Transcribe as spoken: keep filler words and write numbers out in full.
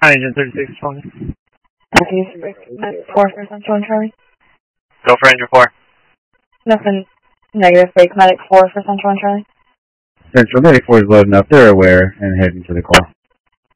Engine thirty-six twenty. Northeast, Medic four for Central and Charlie. Go for Engine four. Nothing. Negative, fake Medic four for Central and Charlie. Central Medic four is loading up. They're aware and heading to the call.